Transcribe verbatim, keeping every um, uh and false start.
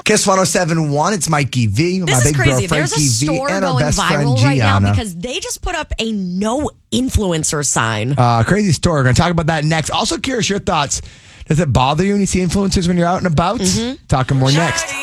Kiss one oh seven point one. It's Mikey V. This my is big crazy. girl, There's a Frankie V, store and our going best friend, viral right now Gianna. because they just put up a no influencer sign. Uh, crazy story. We're going to talk about that next. Also curious your thoughts. Does it bother you when you see influencers when you're out and about? Mm-hmm. Talking more next.